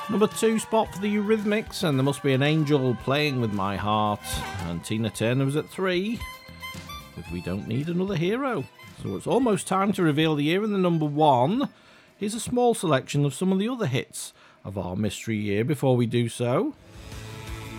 Number 2 spot for the Eurythmics, and There Must Be an Angel Playing With My Heart. And Tina Turner was at 3 with We Don't Need Another Hero. So it's almost time to reveal the year in the number 1. Here's a small selection of some of the other hits of our mystery year before we do so.